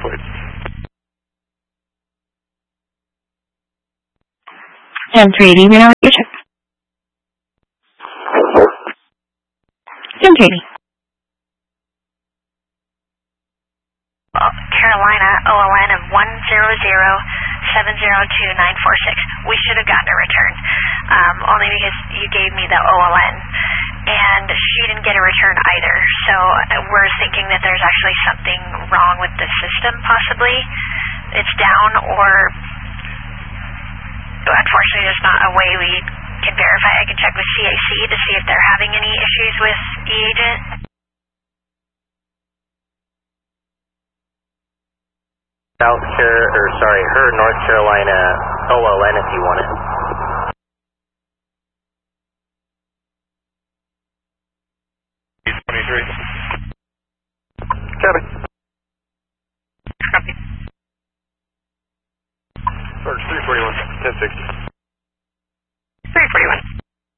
Floyd. M380, we know your check. M380. Carolina, OLN of 100702946. We should have gotten a return, only because you gave me the OLN, and she didn't get a return either. So we're thinking that there's actually something wrong with the system, possibly. It's down, or unfortunately there's not a way we can verify. I can check with CAC to see if they're having any issues with eAgent. Her North Carolina OLN if you want it. E23. Copy. Copy. Sarge 341, 1060.